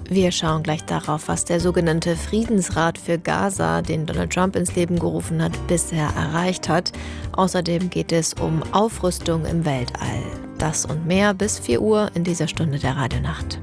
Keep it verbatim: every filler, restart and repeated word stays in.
Wir schauen gleich darauf, was der sogenannte Friedensrat für Gaza, den Donald Trump ins Leben gerufen hat, bisher erreicht hat. Außerdem geht es um Aufrüstung im Weltall. Das und mehr bis vier Uhr in dieser Stunde der Radionacht.